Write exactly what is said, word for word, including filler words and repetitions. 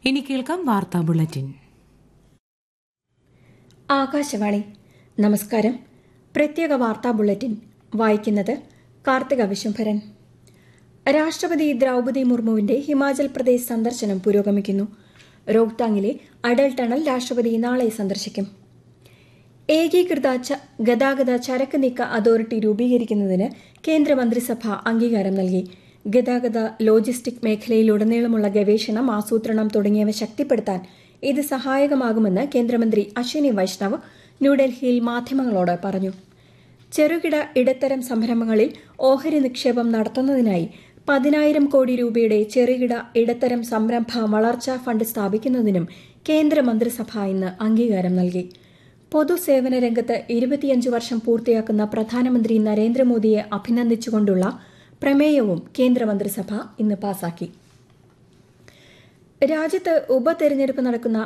ഇനി കേൾക്കാം വാർത്താ ബുള്ളറ്റിൻ. ആകാശവാണി. നമസ്കാരം. പ്രത്യേക വാർത്താ ബുള്ളറ്റിൻ വായിക്കുന്നത് കാർത്തിക വിശംഭരൻ. രാഷ്ട്രപതി ദ്രൗപദി മുർമുവിന്റെ ഹിമാചൽ പ്രദേശ് സന്ദർശനം പുരോഗമിക്കുന്നു. റോഹ്താങ്ങിലെ അടൽ ടണൽ രാഷ്ട്രപതി നാളെ സന്ദർശിക്കും. ഏകീകൃത ഗതാഗത ചരക്ക് നീക്ക അതോറിറ്റി രൂപീകരിക്കുന്നതിന് കേന്ദ്രമന്ത്രിസഭ അംഗീകാരം നൽകി. ഗതാഗത ലോജിസ്റ്റിക് മേഖലയിലുടനീളമുള്ള ഗവേഷണം, ആസൂത്രണം തുടങ്ങിയവ ശക്തിപ്പെടുത്താൻ ഇത് സഹായകമാകുമെന്ന് കേന്ദ്രമന്ത്രി അശ്വിനി വൈഷ്ണവ് ന്യൂഡൽഹിയിൽ മാധ്യമങ്ങളോട് പറഞ്ഞു. ചെറുകിട ഇടത്തരം സംരംഭങ്ങളിൽ ഓഹരി നിക്ഷേപം നടത്തുന്നതിനായി പതിനായിരം കോടി രൂപയുടെ ചെറുകിട ഇടത്തരം സംരംഭ വളർച്ചാ ഫണ്ട് സ്ഥാപിക്കുന്നതിനും കേന്ദ്രമന്ത്രിസഭ ഇന്ന് അംഗീകാരം നൽകി. പൊതുസേവന രംഗത്ത് ഇരുപത്തിയഞ്ച് വർഷം പൂർത്തിയാക്കുന്ന പ്രധാനമന്ത്രി നരേന്ദ്രമോദിയെ അഭിനന്ദിച്ചുകൊണ്ടുള്ള പ്രമേയവും കേന്ദ്രമന്ത്രിസഭ ഇന്ന് പാസാക്കി. രാജ്യത്ത് ഉപതെരഞ്ഞെടുപ്പ് നടക്കുന്ന